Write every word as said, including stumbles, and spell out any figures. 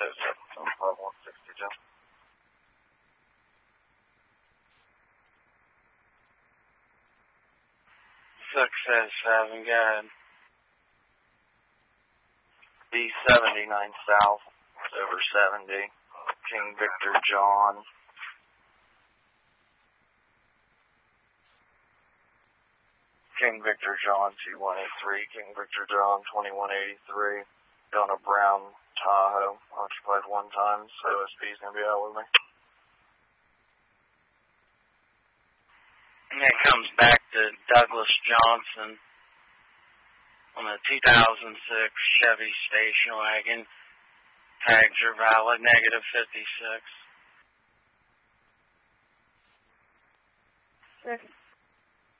oh six on five one sixty-two. six oh seven, go ahead. B seventy-nine South, over seventy. King Victor John. King Victor John two one eight three, King Victor John twenty-one eighty-three. Donna Brown, Tahoe, occupied one time, so O S B's going to be out with me. And it comes back to Douglas Johnson on a two thousand six Chevy station wagon. Tags are valid, negative fifty-six. Six.